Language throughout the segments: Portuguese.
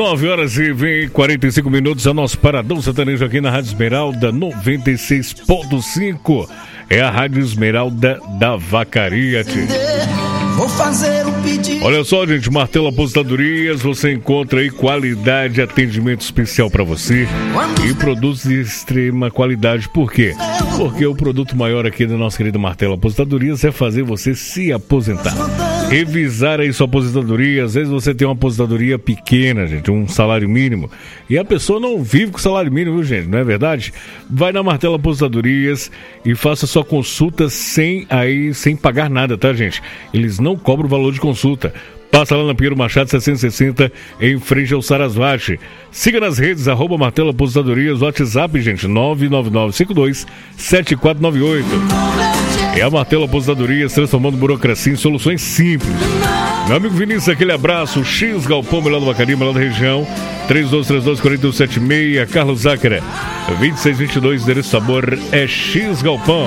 9h45 é o nosso Paradão Sertanejo aqui na Rádio Esmeralda 96.5. É a Rádio Esmeralda da Vacaria. Vou fazer um pedido. Olha só, gente, Martelo Apostadorias, você encontra aí qualidade e atendimento especial para você e produtos de extrema qualidade. Por quê? Porque o produto maior aqui do nosso querido Martelo Apostadorias é fazer você se aposentar. Revisar aí sua aposentadoria. Às vezes você tem uma aposentadoria pequena, gente, um salário mínimo, e a pessoa não vive com salário mínimo, viu, gente? Não é verdade? Vai na Martelo Apostadorias e faça sua consulta sem pagar nada, tá, gente? Eles não cobram o valor de consulta. Passa lá na Pinheiro Machado 760, em frente ao Sarasvati. Siga nas redes, @Martelo Apostadorias, WhatsApp, gente, 999527498. É a Martelo Apostadorias, transformando burocracia em soluções simples. Meu amigo Vinícius, aquele abraço. X Galpão, melhor do Vacaria, melhor da região. 3232-4176. Carlos Zácara, 2622, endereço sabor é X Galpão.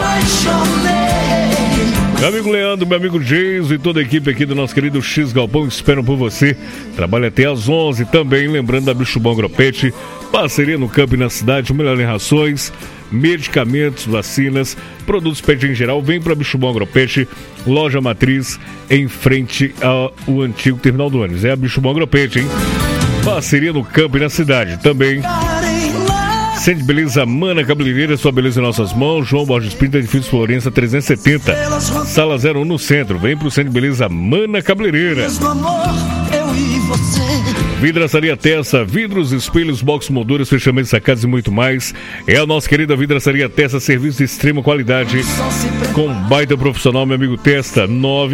Meu amigo Leandro, meu amigo Geiso e toda a equipe aqui do nosso querido X Galpão esperam por você. Trabalha até às 11 também, lembrando da Bicho Bom Agropet, parceria no campo e na cidade, o melhor em rações, medicamentos, vacinas, produtos pet em geral. Vem para Bicho Bom Agropet, loja matriz em frente ao antigo terminal do ônibus. É a Bicho Bom Agropet, hein? Parceria no campo e na cidade também. Centro de Beleza Mana Cabeleireira, sua beleza em nossas mãos. João Borges Pinto, edifício Florença 370, sala 01 no centro. Vem pro Centro de Beleza Mana Cabeleireira. Vidraçaria Tessa, vidros, espelhos, box, molduras, fechamentos, sacadas e muito mais. É a nossa querida Vidraçaria Tessa, serviço de extrema qualidade com baita profissional, meu amigo Testa,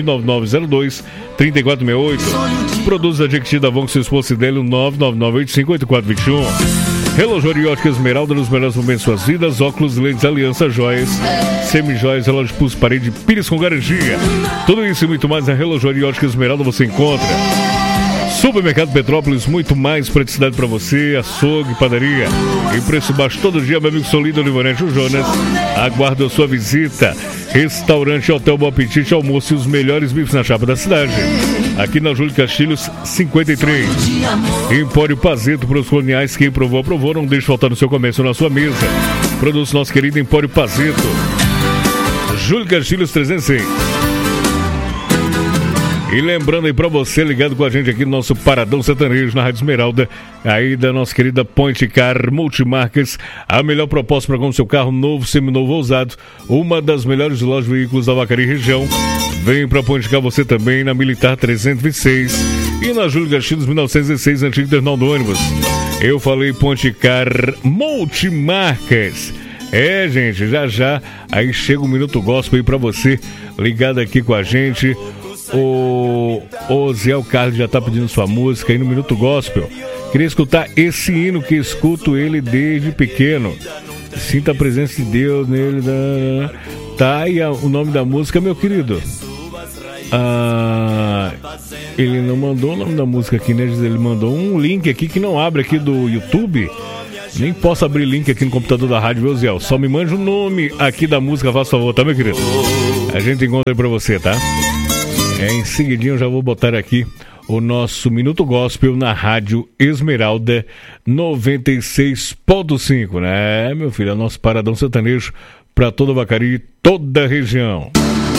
99902-3468. Produtos da Jequiti da Von, que seu esposo Cidelio, 99985-8421. Relógio Ótica Esmeralda, nos melhores momentos de suas vidas. Óculos, lentes, aliança, joias, semi-joias, relógio pulso, parede, pilhas com garantia. Tudo isso e muito mais na Relógio Ótica Esmeralda você encontra. Supermercado Petrópolis, muito mais praticidade para você, açougue, padaria em preço baixo todo dia, meu amigo Solido Olivanete Jonas. Aguardo a sua visita. Restaurante Hotel Bom Apetite, almoço e os melhores bifes na chapa da cidade. Aqui na Júlio Castilhos 53. Empório Pazeto para os coloniais, quem provou, aprovou, não deixe faltar no seu comércio ou na sua mesa. Produtos nosso querido Empório Pazeto, Júlio Castilhos 306. E lembrando aí pra você, ligado com a gente aqui no nosso Paradão Sertanejo, na Rádio Esmeralda, aí da nossa querida Point Car Multimarcas, a melhor proposta para com seu carro novo, seminovo ou usado, uma das melhores lojas de veículos da Vacaria região. Vem pra Point Car você também, na Militar 326 e na Júlio Castilhos 1916, antigo terminal do ônibus. Eu falei Point Car Multimarcas. É, gente, já aí chega o Minuto Gospel aí pra você, ligado aqui com a gente. O Zé Carlos já tá pedindo sua música aí no Minuto Gospel. Queria escutar esse hino que escuto ele desde pequeno. Sinta a presença de Deus nele. Tá, e o nome da música, meu querido? Ele não mandou o nome da música aqui, né? Ele mandou um link aqui que não abre aqui do YouTube. Nem posso abrir link aqui no computador da rádio, viu, Zé? Só me mande o nome aqui da música, faça favor, tá, meu querido? A gente encontra aí pra você, tá? Em seguidinho eu já vou botar aqui o nosso Minuto Gospel na Rádio Esmeralda 96.5, né, meu filho? É o nosso Paradão Sertanejo para toda a Vacaria e toda a região.